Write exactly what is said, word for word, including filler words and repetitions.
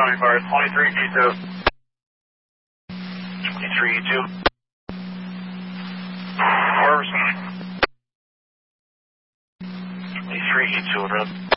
County Fire, twenty-three E two. twenty-three E two. Where was that? twenty-three E two, run.